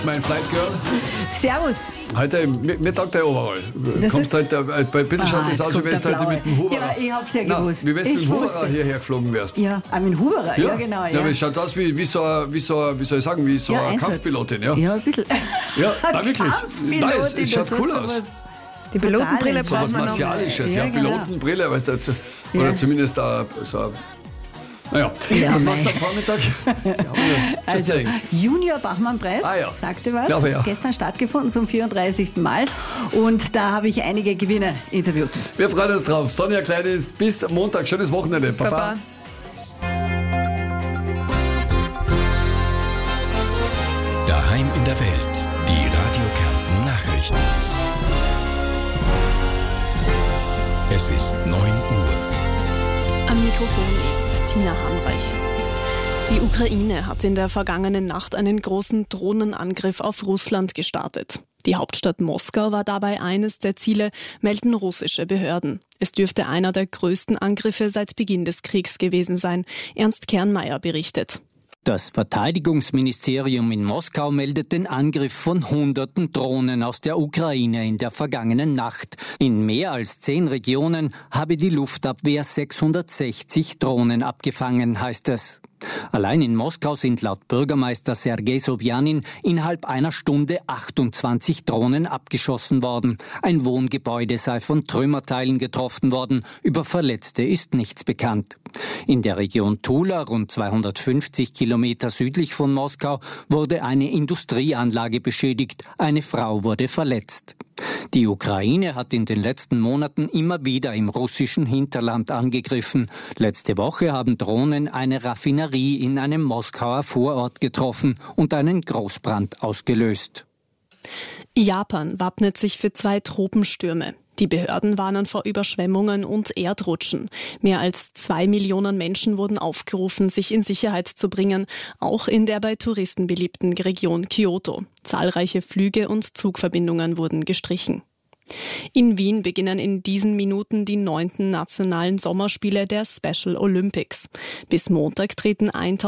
Mein Flight Girl. Servus. Heute, mir taugt der Overall. Das Kommst ist- heute, ein bisschen schaut es jetzt aus, wie kommt wenn du der heute mit dem Blaue. Huberer. Ja, ich hab's ja gewusst. Wie wenn du mit Ich dem Huberer wusste. hierher geflogen wärst. Ja, auch mit dem Huberer, ja genau. Ja, aber es schaut aus wie so wie soll ich sagen, wie so eine Einsatz. Kampfpilotin. Ja, Ja, ein bisschen. ja nein, wirklich. Kampfpilotin, Nein, es schaut das cool hat aus. sowas Die Pilotenbrille Brutales. So was braucht man noch. Martialisches, Ja, ja, genau. Pilotenbrille, weißt du, oder Ja. zumindest so. Naja, Ja, was machst du mei. am Vormittag? Just Also, saying. Junior Bachmann-Preis, Ah, ja. sagte was, Glaube, ja. gestern stattgefunden zum 34. Mal und da habe ich einige Gewinner interviewt. Wir freuen uns drauf. Sonja Klein ist bis Montag. Schönes Wochenende. Baba. Baba. Daheim in der Welt. Die Radio Kärnten Nachrichten. Es ist 9 Uhr. Am Mikrofon ist Tina Hamreich. Die Ukraine hat in der vergangenen Nacht einen großen Drohnenangriff auf Russland gestartet. Die Hauptstadt Moskau war dabei eines der Ziele, melden russische Behörden. Es dürfte einer der größten Angriffe seit Beginn des Kriegs gewesen sein. Ernst Kernmeier berichtet. Das Verteidigungsministerium in Moskau meldet den Angriff von hunderten Drohnen aus der Ukraine in der vergangenen Nacht. In mehr als 10 Regionen habe die Luftabwehr 660 Drohnen abgefangen, heißt es. Allein in Moskau sind laut Bürgermeister Sergei Sobjanin innerhalb einer Stunde 28 Drohnen abgeschossen worden. Ein Wohngebäude sei von Trümmerteilen getroffen worden. Über Verletzte ist nichts bekannt. In der Region Tula, rund 250 Kilometer südlich von Moskau, wurde eine Industrieanlage beschädigt. Eine Frau wurde verletzt. Die Ukraine hat in den letzten Monaten immer wieder im russischen Hinterland angegriffen. Letzte Woche haben Drohnen eine Raffinerie in einem Moskauer Vorort getroffen und einen Großbrand ausgelöst. Japan wappnet sich für 2 Tropenstürme. Die Behörden warnen vor Überschwemmungen und Erdrutschen. Mehr als 2 Millionen Menschen wurden aufgerufen, sich in Sicherheit zu bringen, auch in der bei Touristen beliebten Region Kyoto. Zahlreiche Flüge und Zugverbindungen wurden gestrichen. In Wien beginnen in diesen Minuten die 9. nationalen Sommerspiele der Special Olympics. Bis Montag treten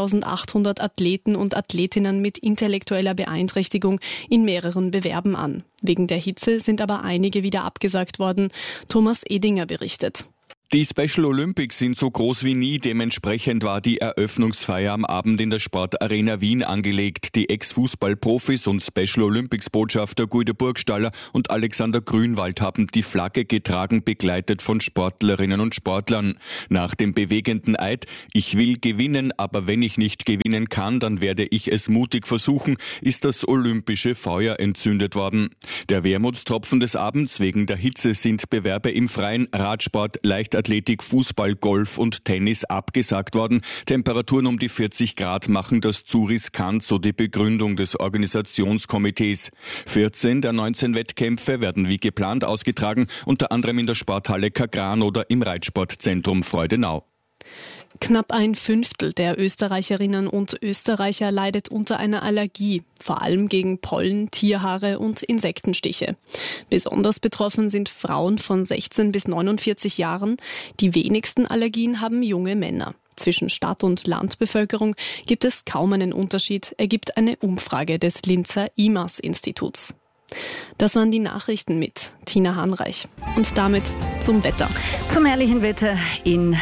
1800 Athleten und Athletinnen mit intellektueller Beeinträchtigung in mehreren Bewerben an. Wegen der Hitze sind aber einige wieder abgesagt worden. Thomas Edinger berichtet. Die Special Olympics sind so groß wie nie, dementsprechend war die Eröffnungsfeier am Abend in der Sportarena Wien angelegt. Die Ex-Fußball-Profis und Special Olympics-Botschafter Guido Burgstaller und Alexander Grünwald haben die Flagge getragen, begleitet von Sportlerinnen und Sportlern. Nach dem bewegenden Eid, ich will gewinnen, aber wenn ich nicht gewinnen kann, dann werde ich es mutig versuchen, ist das olympische Feuer entzündet worden. Der Wermutstropfen des Abends: wegen der Hitze sind Bewerbe im Freien, Radsport, Leichtathletik, Fußball, Golf und Tennis abgesagt worden. Temperaturen um die 40 Grad machen das zu riskant, so die Begründung des Organisationskomitees. 14 der 19 Wettkämpfe werden wie geplant ausgetragen, unter anderem in der Sporthalle Kagran oder im Reitsportzentrum Freudenau. Knapp 1/5 der Österreicherinnen und Österreicher leidet unter einer Allergie, vor allem gegen Pollen, Tierhaare und Insektenstiche. Besonders betroffen sind Frauen von 16 bis 49 Jahren. Die wenigsten Allergien haben junge Männer. Zwischen Stadt- und Landbevölkerung gibt es kaum einen Unterschied, ergibt eine Umfrage des Linzer IMAS-Instituts. Das waren die Nachrichten mit Tina Hanreich. Und damit zum Wetter. Zum herrlichen Wetter in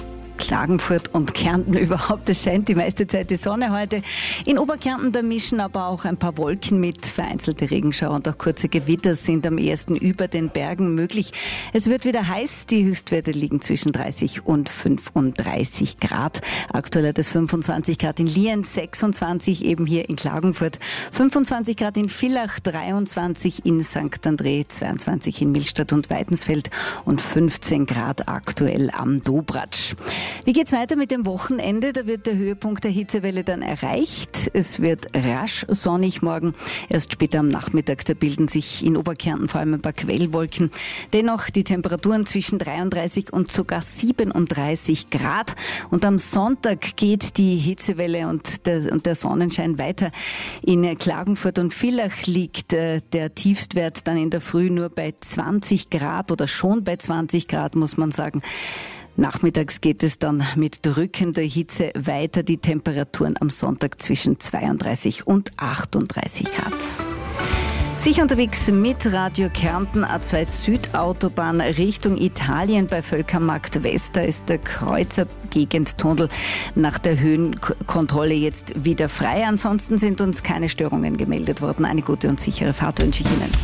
Klagenfurt und Kärnten überhaupt. Es scheint die meiste Zeit die Sonne heute. In Oberkärnten, da mischen aber auch ein paar Wolken mit. Vereinzelte Regenschauer und auch kurze Gewitter sind am ehesten über den Bergen möglich. Es wird wieder heiß. Die Höchstwerte liegen zwischen 30 und 35 Grad. Aktuell hat es 25 Grad in Lienz, 26 eben hier in Klagenfurt, 25 Grad in Villach, 23 in St. André, 22 in Millstatt und Weidensfeld und 15 Grad aktuell am Dobratsch. Wie geht's weiter mit dem Wochenende? Da wird der Höhepunkt der Hitzewelle dann erreicht. Es wird rasch sonnig morgen. Erst später am Nachmittag, da bilden sich in Oberkärnten vor allem ein paar Quellwolken. Dennoch die Temperaturen zwischen 33 und sogar 37 Grad. Und am Sonntag geht die Hitzewelle und der Sonnenschein weiter. In Klagenfurt und Villach liegt der Tiefstwert dann in der Früh nur bei 20 Grad oder schon bei 20 Grad, muss man sagen. Nachmittags geht es dann mit drückender Hitze weiter. Die Temperaturen am Sonntag zwischen 32 und 38 Grad. Sicher unterwegs mit Radio Kärnten, A2 Südautobahn Richtung Italien bei Völkermarkt West. Da ist der Kreuzer-Gegend-Tunnel nach der Höhenkontrolle jetzt wieder frei. Ansonsten sind uns keine Störungen gemeldet worden. Eine gute und sichere Fahrt wünsche ich Ihnen.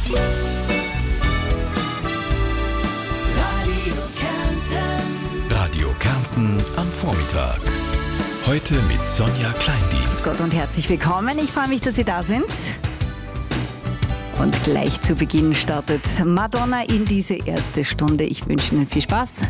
Radio Kärnten am Vormittag. Heute mit Sonja Kleindienst. Gott und herzlich willkommen. Ich freue mich, dass Sie da sind. Und gleich zu Beginn startet Madonna in diese erste Stunde. Ich wünsche Ihnen viel Spaß.